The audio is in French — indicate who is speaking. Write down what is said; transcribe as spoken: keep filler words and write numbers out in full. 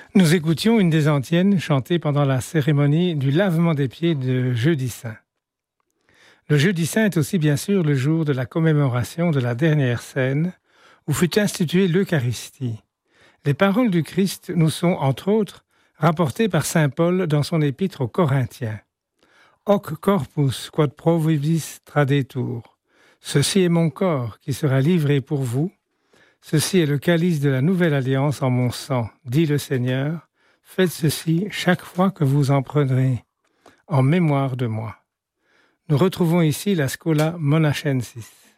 Speaker 1: Nous écoutions une des antiennes chantée pendant la cérémonie du lavement des pieds de Jeudi Saint. Le Jeudi Saint est aussi bien sûr le jour de la commémoration de la dernière scène où fut instituée l'Eucharistie. Les paroles du Christ nous sont, entre autres, rapportées par saint Paul dans son épître aux Corinthiens. Hoc corpus quod pro vobis tradetur. Ceci est mon corps qui sera livré pour vous. Ceci est le calice de la nouvelle alliance en mon sang, dit le Seigneur. Faites ceci chaque fois que vous en prendrez, en mémoire de moi. Nous retrouvons ici la Schola Monachensis.